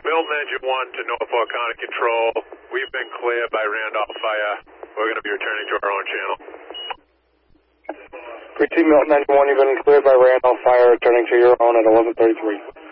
Milton Engine 1 to Norfolk County Control. We've been cleared by Randolph Fire. We're going to be returning to our own channel. 3T Milton Engine 1, you've been cleared by Randolph Fire, returning to your own at 11:33.